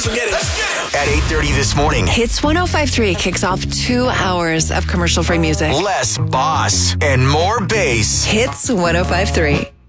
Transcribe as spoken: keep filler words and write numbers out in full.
Let's get it. At eight thirty this morning. Hits one oh five point three kicks off two hours of commercial-free music. Less boss and more bass. Hits one oh five point three.